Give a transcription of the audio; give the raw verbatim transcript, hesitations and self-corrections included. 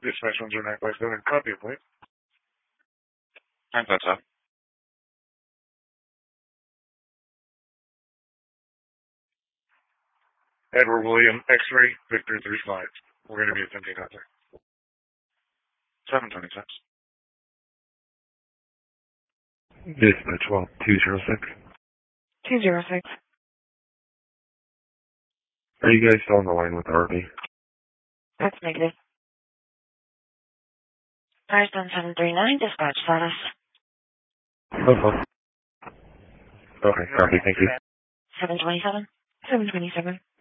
Dispatch one zero nine five seven, copy it, please. nine five seven. Edward William, X-ray, Victor three five. We're going to be attempting out there. seven twenty-six. Dispatch well, two zero six. two zero six. Are you guys still on the line with R V? That's negative. Firestone seven three nine, dispatch status. Uh-huh. Okay, copy, thank you. seven twenty-seven. seven twenty-seven.